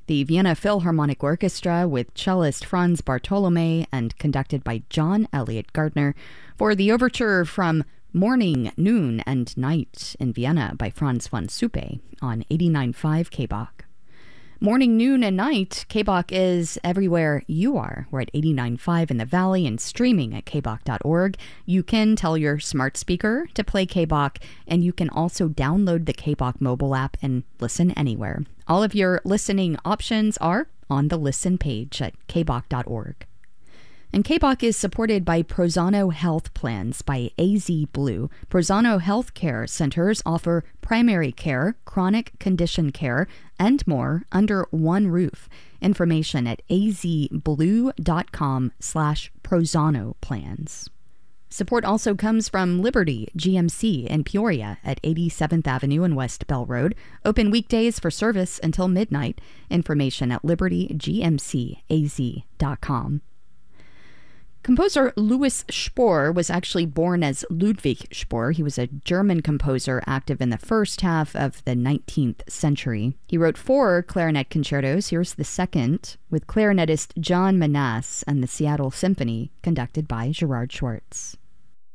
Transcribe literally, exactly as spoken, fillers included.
The Vienna Philharmonic Orchestra with cellist Franz Bartolome and conducted by John Elliott Gardner for the overture from Morning, Noon, and Night in Vienna by Franz von Suppe on eighty-nine point five K B O C. Morning, Noon, and Night, K B O C is everywhere you are. We're at eighty-nine point five in the Valley and streaming at k b o c dot org. You can tell your smart speaker to play K B O C, and you can also download the K B O C mobile app and listen anywhere. All of your listening options are on the listen page at k b o c dot org. And K B O C is supported by Prozano Health Plans by A Z Blue. Prozano Health Care Centers offer primary care, chronic condition care, and more under one roof. Information at azblue.com slash Prozano plans. Support also comes from Liberty G M C in Peoria at eighty-seventh Avenue and West Bell Road. Open weekdays for service until midnight. Information at liberty g m c a z dot com. Composer Louis Spohr was actually born as Ludwig Spohr. He was a German composer active in the first half of the nineteenth century. He wrote four clarinet concertos. Here's the second, with clarinetist John Manasse and the Seattle Symphony, conducted by Gerard Schwartz.